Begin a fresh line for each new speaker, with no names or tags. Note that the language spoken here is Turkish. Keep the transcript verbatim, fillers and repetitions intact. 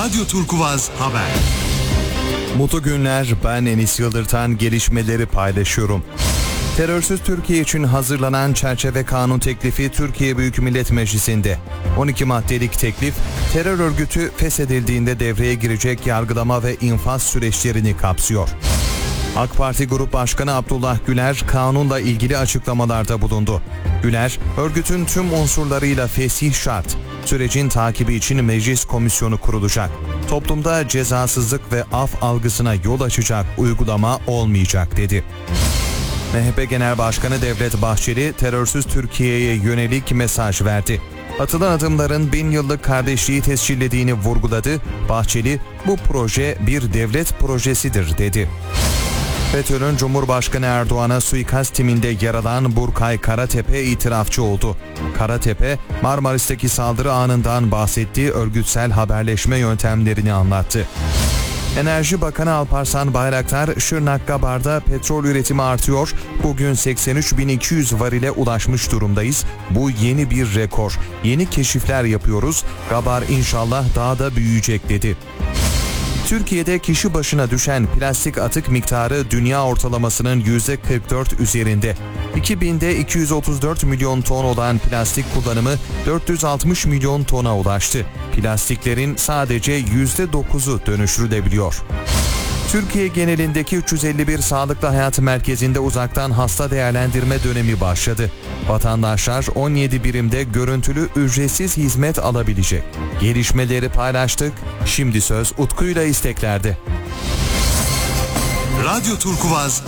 Radyo Turkuvaz Haber.
Mutlu günler, ben Enis Yıldırtan, gelişmeleri paylaşıyorum. Terörsüz Türkiye için hazırlanan çerçeve kanun teklifi Türkiye Büyük Millet Meclisi'nde. on iki maddelik teklif, terör örgütü feshedildiğinde devreye girecek yargılama ve infaz süreçlerini kapsıyor. AK Parti Grup Başkanı Abdullah Güler kanunla ilgili açıklamalarda bulundu. Güler, örgütün tüm unsurlarıyla fesih şart. Sürecin takibi için meclis komisyonu kurulacak. Toplumda cezasızlık ve af algısına yol açacak uygulama olmayacak dedi. M H P Genel Başkanı Devlet Bahçeli terörsüz Türkiye'ye yönelik mesaj verdi. Atılan adımların bin yıllık kardeşliği tescillediğini vurguladı. Bahçeli, bu proje bir devlet projesidir dedi. FETÖ'nün Cumhurbaşkanı Erdoğan'a suikast timinde yer alan Burkay Karatepe itirafçı oldu. Karatepe, Marmaris'teki saldırı anından bahsettiği örgütsel haberleşme yöntemlerini anlattı. Enerji Bakanı Alparslan Bayraktar, Şırnak Gabar'da petrol üretimi artıyor. Bugün seksen üç bin iki yüz varile ulaşmış durumdayız. Bu yeni bir rekor. Yeni keşifler yapıyoruz. Gabar inşallah daha da büyüyecek dedi. Türkiye'de kişi başına düşen plastik atık miktarı dünya ortalamasının yüzde kırk dört üzerinde. iki binde iki yüz otuz dört milyon ton olan plastik kullanımı dört yüz altmış milyon tona ulaştı. Plastiklerin sadece yüzde dokuzu dönüştürülebiliyor. Türkiye genelindeki üç yüz elli bir Sağlıklı Hayat Merkezi'nde uzaktan hasta değerlendirme dönemi başladı. Vatandaşlar on yedi birimde görüntülü ücretsiz hizmet alabilecek. Gelişmeleri paylaştık. Şimdi söz Utku'yla isteklerde.
Radyo Turkuvaz